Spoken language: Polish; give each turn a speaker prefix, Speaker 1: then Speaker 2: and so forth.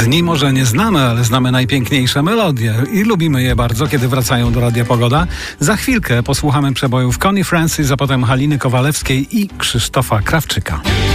Speaker 1: Dni może nie znamy, ale znamy najpiękniejsze melodie i lubimy je bardzo, kiedy wracają do Radia Pogoda. Za chwilkę posłuchamy przebojów Connie Francis, a potem Haliny Kowalewskiej i Krzysztofa Krawczyka.